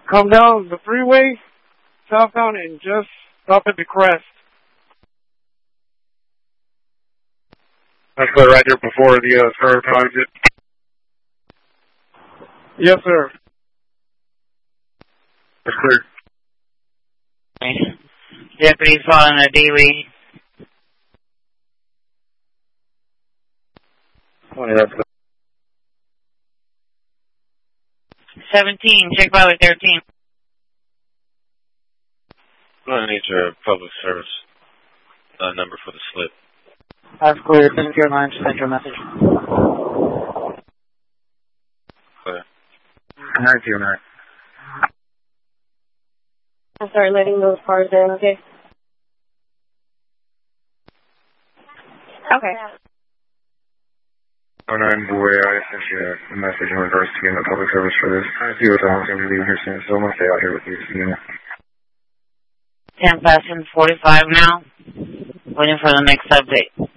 Come down the freeway, southbound, and just stop at the crest. That's right there before the third exit. Yes, sir. That's clear. Okay. Deputies following a DWI. 20, that's good. 17, check by with 13. I need your public service number for the slip. That's clear. 709, send your message. Clear. 929. I'll start letting those cars in, okay? Okay. 09 boy, I sent you a message in regards to getting the public service for this. I see what I'm going to be leaving here soon, so I'm going to stay out here with you. You know. 10 passing 45 now. Waiting for the next update.